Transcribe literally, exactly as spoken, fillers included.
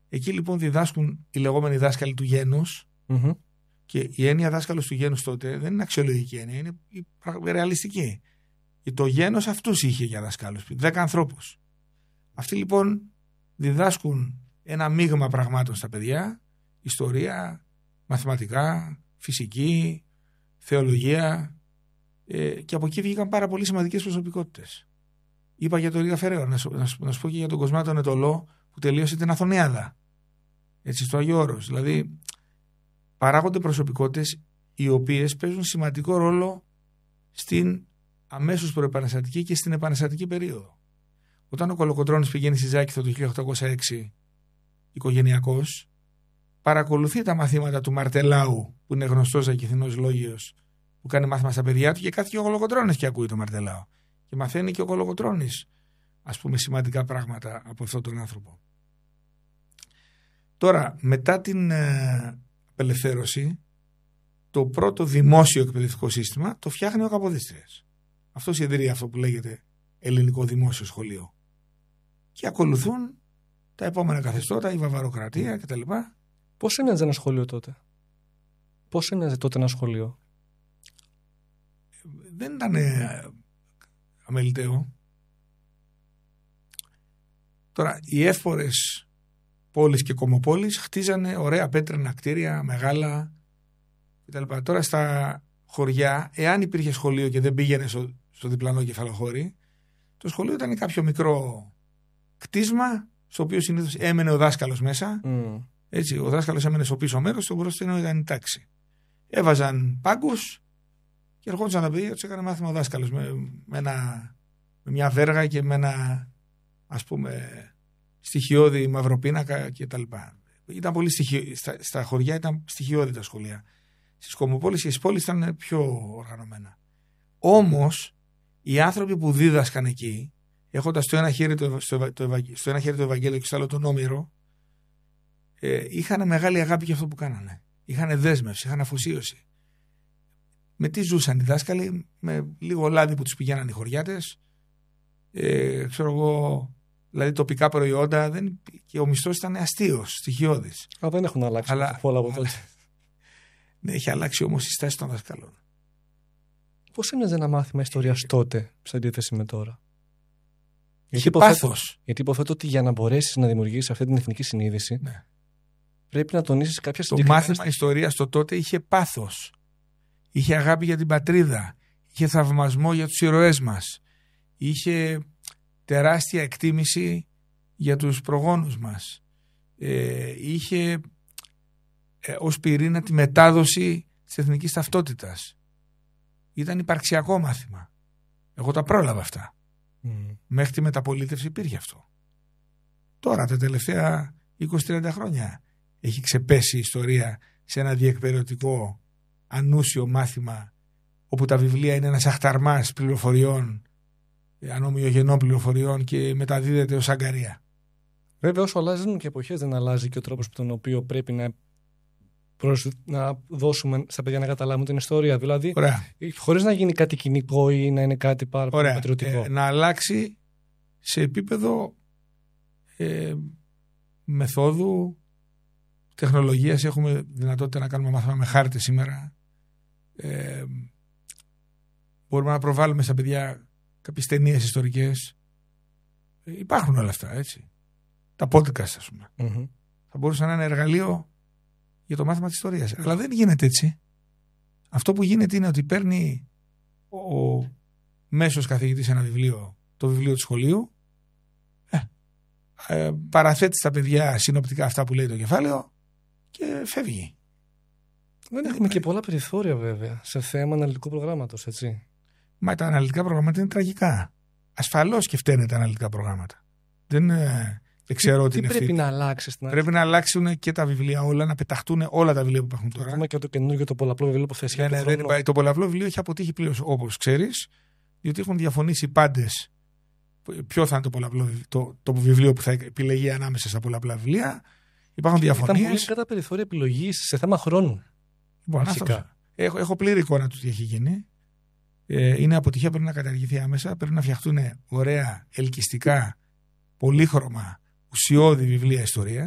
Εκεί λοιπόν διδάσκουν οι λεγόμενοι δάσκαλοι του γένους. Mm-hmm. Και η έννοια δάσκαλος του γένους τότε δεν είναι αξιολογική έννοια, είναι ρεαλιστική. Και το γένος αυτούς είχε για δασκάλους, δέκα ανθρώπους. Αυτοί λοιπόν διδάσκουν ένα μείγμα πραγμάτων στα παιδιά, ιστορία, μαθηματικά, φυσική, θεολογία, ε, και από εκεί βγήκαν πάρα πολύ σημαντικές προσωπικότητες. Είπα για τον Ρίγα Φεραίο, να σου, να, σου, να σου πω και για τον Κοσμάτο Νετολό που τελείωσε την Αθωνιάδα. Έτσι, στο Άγιο Όρος. Δηλαδή, παράγονται προσωπικότητες οι οποίες παίζουν σημαντικό ρόλο στην αμέσως προεπαναστατική και στην επαναστατική περίοδο. Όταν ο Κολοκοτρώνης πηγαίνει στη Ζάκηθο το χίλια οκτακόσια έξι οικογενειακός, παρακολουθεί τα μαθήματα του Μαρτελάου, που είναι γνωστός Ζακηθινός λόγιος, που κάνει μάθημα στα παιδιά του, και κάθεται και ο Κολοκοτρώνης και ακούει το Μαρτελάου. Και μαθαίνει και ο Κολοκοτρώνης, ας πούμε, σημαντικά πράγματα από αυτόν τον άνθρωπο. Τώρα, μετά την ε, απελευθέρωση, το πρώτο δημόσιο εκπαιδευτικό σύστημα το φτιάχνει ο Καποδίστριας. Αυτό ιδρύει αυτό που λέγεται Ελληνικό Δημόσιο Σχολείο. Και ακολουθούν τα επόμενα καθεστώτα, η Βαβαροκρατία κτλ. Πώς έμοιαζε ένα σχολείο τότε? Πώς έμοιαζε τότε ένα σχολείο? Δεν ήταν αμεληταίο. Τώρα, οι εύπορες πόλεις και κομμοπόλεις χτίζανε ωραία πέτρινα κτίρια, μεγάλα κτλ. Τώρα στα χωριά, εάν υπήρχε σχολείο και δεν πήγαινε στο, στο διπλανό κεφαλοχώρι, το σχολείο ήταν κάποιο μικρό κτίσμα, στο οποίο συνήθως έμενε ο δάσκαλος μέσα. Mm. Έτσι, ο δάσκαλος έμενε στο πίσω μέρος, στο μπροστινό ήταν η τάξη. Έβαζαν πάγκους και ερχόντουσαν τα παιδιά, τους έκανε μάθημα ο δάσκαλος με, με, ένα, με μια βέργα και με ένα, ας πούμε, στοιχειώδη μαυροπίνακα κτλ. Ήταν πολύ στοιχειώδη, στα, στα χωριά ήταν στοιχειώδη τα σχολεία. Στις κομμοπόλεις και στις πόλεις ήταν πιο οργανωμένα. Όμως, οι άνθρωποι που δίδασκαν εκεί, έχοντας στο ένα χέρι το, στο, το, στο ένα χέρι το Ευαγγέλιο και στο άλλο τον Όμηρο, ε, είχαν μεγάλη αγάπη για αυτό που κάνανε. Είχαν δέσμευση, είχαν αφοσίωση. Με τι ζούσαν οι δάσκαλοι? Με λίγο λάδι που τους πηγαίναν οι χωριάτες, ε, ξέρω εγώ, δηλαδή τοπικά προϊόντα, δεν, και ο μισθός ήταν αστείος, στοιχειώδης. Α, δεν έχουν αλλάξει αλλά, πολλά από τότε. Ναι, έχει αλλάξει όμως η στάση των δασκαλών. Πώς έμοιαζε ένα μάθημα ιστορίας τότε, σε αντίθεση με τώρα? Είχε υποθέτω, πάθος. Γιατί υποθέτω ότι για να μπορέσεις να δημιουργήσεις αυτή την εθνική συνείδηση, ναι, πρέπει να τονίσεις κάποια συγκεκριμένα. Το μάθημα ιστορίας το τότε είχε πάθος. Είχε αγάπη για την πατρίδα. Είχε θαυμασμό για τους ηρωές μας. Είχε τεράστια εκτίμηση για τους προγόνους μας. Ε, είχε ε, ως πυρήνα τη μετάδοση της εθνικής ταυτότητας. Ήταν υπαρξιακό μάθημα. Εγώ τα πρόλαβα αυτά. Mm. Μέχρι τη μεταπολίτευση υπήρχε αυτό. Τώρα τα τελευταία είκοσι με τριάντα χρόνια έχει ξεπέσει η ιστορία σε ένα διεκπαιρεωτικό ανούσιο μάθημα, όπου τα βιβλία είναι ένας αχταρμάς πληροφοριών, ανομοιογενών πληροφοριών, και μεταδίδεται ως αγκαρία. Βέβαια, όσο αλλάζουν και εποχές, δεν αλλάζει και ο τρόπος με τον οποίο πρέπει να, προς, να δώσουμε στα παιδιά να καταλάβουν την ιστορία. Δηλαδή, χωρίς να γίνει κάτι κοινικό ή να είναι κάτι πάρα πολύ πατριωτικό. Ε, να αλλάξει σε επίπεδο ε, μεθόδου, τεχνολογίας. Έχουμε δυνατότητα να κάνουμε μάθημα με χάρτες σήμερα. Ε, μπορούμε να προβάλλουμε στα παιδιά κάποιες ταινίες ιστορικές. Ε, υπάρχουν όλα αυτά, έτσι. Τα podcast, ας πούμε. Mm-hmm. Θα μπορούσαν να είναι εργαλείο για το μάθημα της ιστορίας. Mm-hmm. Αλλά δεν γίνεται έτσι. Αυτό που γίνεται είναι ότι παίρνει ο μέσος καθηγητής ένα βιβλίο, το βιβλίο του σχολείου, ε, ε, παραθέτει στα παιδιά συνοπτικά αυτά που λέει το κεφάλαιο και φεύγει. Δεν έχουμε και πολλά περιθώρια, βέβαια, σε θέμα αναλυτικού προγράμματος, έτσι. Μα τα αναλυτικά προγράμματα είναι τραγικά. Ασφαλώς και φταίνε τα αναλυτικά προγράμματα. Δεν, ε, δεν ξέρω τι, τι είναι πρέπει να αλλάξει στην Πρέπει να αλλάξουν και τα βιβλία όλα, να πεταχτούν όλα τα βιβλία που υπάρχουν τώρα. Ακόμα και το καινούργιο, το πολλαπλό βιβλίο που θέσει. Ναι, ναι, δεν υπάρχει. Το πολλαπλό βιβλίο έχει αποτύχει πλήρως, όπως ξέρεις, διότι έχουν διαφωνήσει πάντες ποιο θα είναι το, πολλαπλό, το, το βιβλίο που θα επιλεγεί ανάμεσα στα πολλαπλά βιβλία. Υπάρχουν διαφωνίες. Ήταν πολύ κατά περιθώρια επιλογής σε θέμα χρόνου. Λοιπόν, έχω, έχω πλήρη εικόνα του τι έχει γίνει. Ε, είναι αποτυχία, πρέπει να καταργηθεί άμεσα. Πρέπει να φτιαχτούν ωραία, ελκυστικά, πολύχρωμα, ουσιώδη βιβλία ιστορίας.